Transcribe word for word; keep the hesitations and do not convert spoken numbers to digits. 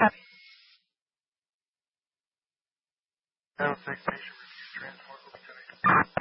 Battle six, patient review transport will be today.